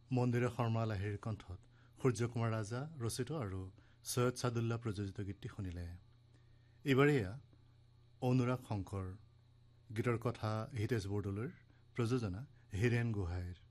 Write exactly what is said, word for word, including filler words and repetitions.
মন্দিৰা শৰ্মা লাহিৰ কণ্ঠত সূৰ্য কুমাৰ ৰাজা ৰচিত আৰু সৈয়দ ছাদুল্লাহ প্ৰযোজিত গীতটি শুনিলে। এইবাৰ এয়া অনুৰাগ শংকৰ, গীতৰ কথা হিতেশ বৰদলৈৰ, প্ৰযোজনা হীৰেণ গোহাঁইৰ।